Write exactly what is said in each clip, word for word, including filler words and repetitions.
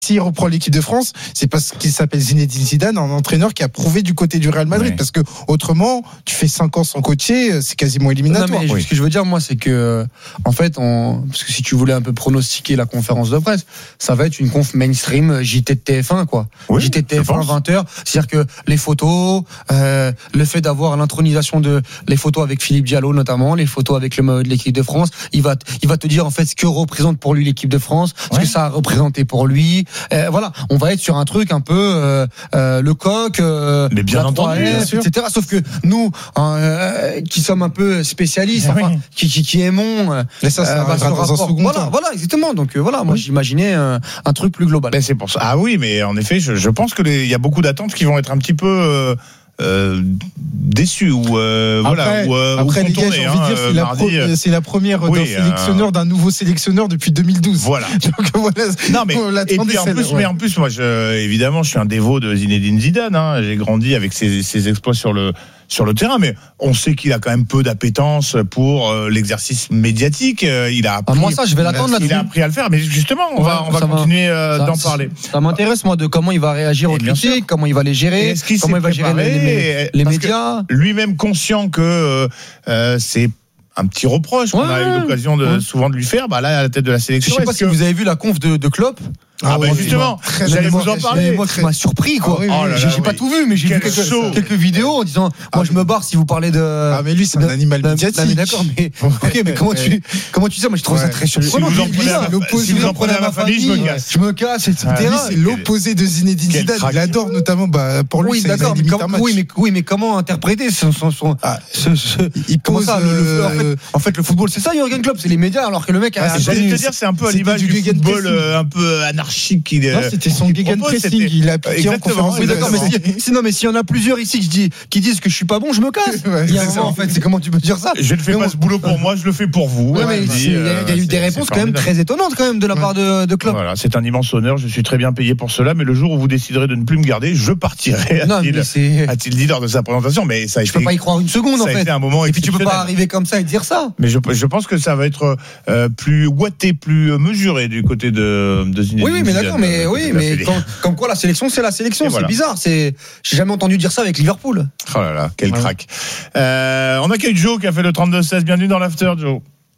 s'il reprend l'équipe de France, c'est parce qu'il s'appelle Zinedine Zidane, un entraîneur qui a prouvé du côté du Real Madrid. Ouais. Parce que autrement, tu fais cinq ans sans coacher, c'est quasiment éliminatoire. Non, mais oui. Ce que je veux dire, moi, c'est que, en fait, on, parce que si tu voulais un peu pronostiquer la conférence de presse, ça va être une conf mainstream J T de T F un, quoi. Oui, J T de T F un, vingt heures. C'est-à-dire que les photos, euh, le fait d'avoir l'intronisation de, les photos avec Philippe Diallo, notamment, les photos avec le maillot de l'équipe de France, il va, il va te dire, en fait, ce que représente pour lui l'équipe de France, ce ouais. que ça a représenté pour lui. Euh, voilà, on va être sur un truc un peu euh, euh, le coq, euh, mais bien entendu, bien sûr. et cetera. Sauf que nous, euh, qui sommes un peu spécialistes, oui. enfin, qui, qui, qui aimons, euh, mais ça, ça euh, bah, ce rapport, dans un second voilà, temps. voilà, exactement. Donc euh, voilà, moi oui. j'imaginais un, un truc plus global. Mais c'est pour ça. Ah oui, mais en effet, je, je pense que il y a beaucoup d'attentes qui vont être un petit peu. Euh, Euh, déçu ou euh, après, voilà ou, euh, après ou les gars j'ai envie de dire c'est, mardi, la, pro, c'est la première oui, d'un sélectionneur euh... d'un nouveau sélectionneur depuis deux mille douze voilà. Donc voilà non mais et puis en plus ouais. mais en plus moi je, évidemment je suis un dévot de Zinedine Zidane hein, j'ai grandi avec ses, ses exploits sur le sur le terrain, mais on sait qu'il a quand même peu d'appétence pour euh, l'exercice médiatique. Euh, il a appris, ah, moi ça, je vais l'attendre là-dessus. Il a appris à le faire, mais justement, on ouais, va on va continuer euh, ça, d'en parler. Ça m'intéresse moi de comment il va réagir aux critiques, comment il va les gérer, comment il va gérer les, les, les médias. Lui-même conscient que euh, c'est un petit reproche qu'on ouais, a eu l'occasion de ouais. souvent de lui faire. Bah là, à la tête de la sélection. Je sais pas si que... vous avez vu la conf de, de Klopp. Ah, ah bah justement, j'allais vous en parler. Moi, ça m'a surpris, quoi. Ah, oui, oh là j'ai, là, j'ai oui. pas tout vu, mais j'ai Quel vu quelques, quelques vidéos en disant, ah, moi, je me barre si vous parlez de. Ah, mais lui, c'est un animal médiatique. Non, mais d'accord, mais, ok, mais comment tu, comment tu sais, moi, je trouve ouais. ça très surprenant. Si vous en prenez à, si vous en prenez à ma famille, je me casse. Je me casse, et cetera. C'est l'opposé de Zinedine Zidane. Il adore notamment, bah, pour lui, oui, d'accord, oui, mais, oui, mais comment interpréter son, son, son, ce, ce, il comment ça, le, en fait, le football, c'est ça, Jürgen Klopp, c'est les médias, alors que le mec a. J'allais te dire, c'est un peu à l'image du football un peu anarchique qu'il est. C'était son gegenpressing, il a piqué en conférence. Oui, d'accord, mais si, non, mais s'il y en a plusieurs ici qui, dis, qui disent que je suis pas bon, je me casse. Ouais, il y a un moment, en fait, c'est comment tu peux dire ça? Je ne fais pas ce boulot pour moi, je le fais pour vous. Ouais, mais il y a eu des réponses quand même très étonnantes quand même de la part de, de Klopp. Voilà, c'est un immense honneur, je suis très bien payé pour cela, mais le jour où vous déciderez de ne plus me garder, je partirai. Non, a-t-il, a-t-il dit lors de sa présentation? Mais ça a je été, peux pas y croire une seconde en fait. Un moment et puis tu peux pas arriver comme ça et dire ça. Mais je, je pense que ça va être euh, plus ouaté, plus mesuré du côté de, de Zinedine. Oui, oui, mais d'accord, mais oui, mais comme quoi la sélection c'est la sélection, c'est voilà. bizarre, c'est j'ai jamais entendu dire ça avec Liverpool. Oh là là, quel ouais. crack. Euh, on accueille Joe qui a fait le trente-deux seize, bienvenue dans l'after Joe.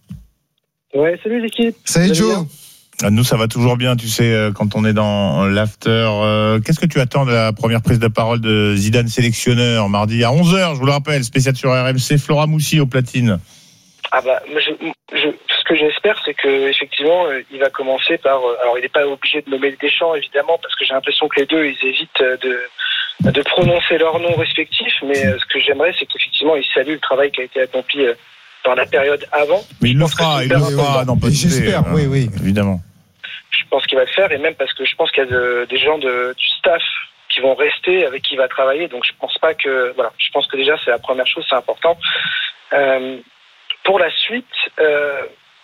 Ouais, salut l'équipe. Salut Joe. Nous ça va toujours bien, tu sais, quand on est dans l'after. Euh, qu'est-ce que tu attends de la première prise de parole de Zidane sélectionneur mardi à onze heures, je vous le rappelle, spécial sur R M C, Flora Moussi au platine. Ah bah, je, je, ce que j'espère, c'est que effectivement, euh, il va commencer par. Euh, alors, il n'est pas obligé de nommer Deschamps, évidemment, parce que j'ai l'impression que les deux, ils évitent de de prononcer leurs noms respectifs. Mais euh, ce que j'aimerais, c'est qu'effectivement, il salue le travail qui a été accompli euh, dans la période avant. Mais il le fera, il le fera. Non, pas j'espère, euh, oui, oui, évidemment. Je pense qu'il va le faire, et même parce que je pense qu'il y a de, des gens de, du staff qui vont rester, avec qui il va travailler. Donc, je pense pas que. Voilà, je pense que déjà, c'est la première chose, c'est important. Euh, Pour la suite, euh,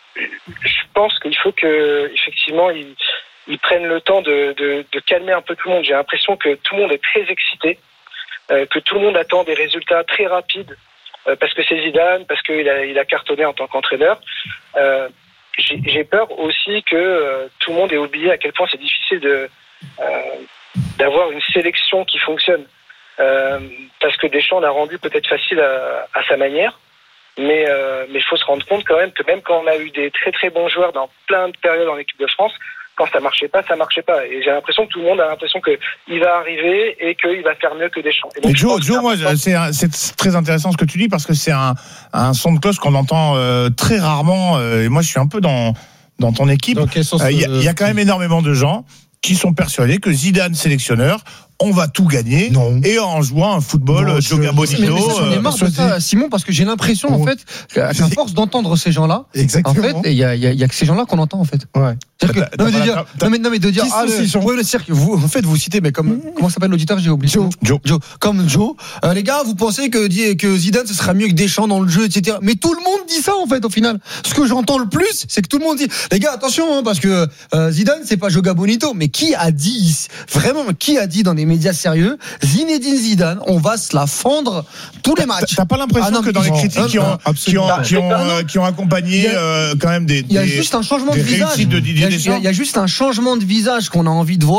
je pense qu'il faut que effectivement ils, ils prennent le temps de, de, de calmer un peu tout le monde. J'ai l'impression que tout le monde est très excité, euh, que tout le monde attend des résultats très rapides euh, parce que c'est Zidane, parce qu'il a, il a cartonné en tant qu'entraîneur. Euh, j'ai, j'ai peur aussi que euh, tout le monde ait oublié à quel point c'est difficile de euh, d'avoir une sélection qui fonctionne, euh, parce que Deschamps l'a rendu peut-être facile à, à sa manière. Mais euh, mais il faut se rendre compte quand même que même quand on a eu des très très bons joueurs dans plein de périodes en équipe de France, quand ça marchait pas, ça marchait pas. Et j'ai l'impression que tout le monde a l'impression que il va arriver et qu'il va faire mieux que Deschamps. Et donc, et Joe, Joe, moi, c'est, un, c'est très intéressant ce que tu dis parce que c'est un, un son de cloche qu'on entend euh, très rarement. Euh, et moi, je suis un peu dans dans ton équipe. Il euh, y, euh, y a quand même énormément de gens qui sont persuadés que Zidane sélectionneur, on va tout gagner. Non. Et en jouant un football Joga Bonito. Mais, mais ça, j'en ai marre de ça, Simon, parce que j'ai l'impression en fait qu'à force d'entendre ces gens-là, exactement. En fait, il y a, y, a, y a que ces gens-là qu'on entend en fait. Ouais. C'est-à-dire que, non, mais de dire, non, mais, non, mais de dire, ah, le, ouais, le cirque, vous, en fait, vous citez, mais comme, comment s'appelle l'auditeur, j'ai oublié. Joe. Joe. Joe. Comme Joe. Euh, les gars, vous pensez que, que Zidane, ce sera mieux que Deschamps dans le jeu, et cetera. Mais tout le monde dit ça, en fait, au final. Ce que j'entends le plus, c'est que tout le monde dit, les gars, attention, hein, parce que, euh, Zidane, c'est pas Joga Bonito. Mais qui a dit, vraiment, qui a dit dans des médias sérieux, Zinedine Zidane, on va se la fendre tous les matchs. T'as pas l'impression ah non, que dans les critiques qui ont, qui ont, qui ont, euh, qui ont accompagné euh, quand même des, il y a juste un changement de visage. De il, y a, il y a juste un changement de visage qu'on a envie de voir.